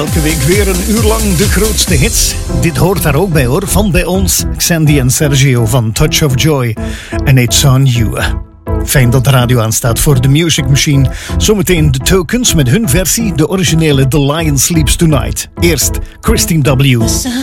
Elke week weer een uur lang de grootste hits. Dit hoort daar ook bij hoor, van bij ons Xandy en Sergio van Touch of Joy en It's On You. Fijn dat de radio aanstaat voor The Music Machine. Zometeen de Tokens met hun versie, de originele The Lion Sleeps Tonight. Eerst Christine W.